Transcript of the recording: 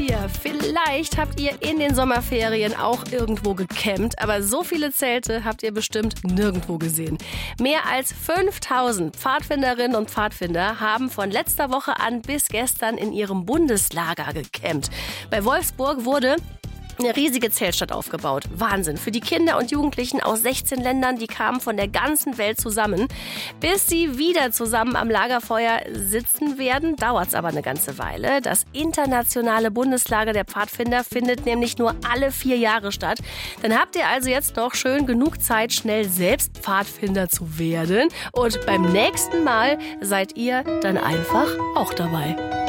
hier. Vielleicht habt ihr in den Sommerferien auch irgendwo gecampt, aber so viele Zelte habt ihr bestimmt nirgendwo gesehen. Mehr als 5000 Pfadfinderinnen und Pfadfinder haben von letzter Woche an bis gestern in ihrem Bundeslager gecampt. Bei Wolfsburg wurde eine riesige Zeltstadt aufgebaut. Wahnsinn. Für die Kinder und Jugendlichen aus 16 Ländern, die kamen von der ganzen Welt zusammen. Bis sie wieder zusammen am Lagerfeuer sitzen werden, dauert es aber eine ganze Weile. Das internationale Bundeslager der Pfadfinder findet nämlich nur alle 4 Jahre statt. Dann habt ihr also jetzt noch schön genug Zeit, schnell selbst Pfadfinder zu werden. Und beim nächsten Mal seid ihr dann einfach auch dabei.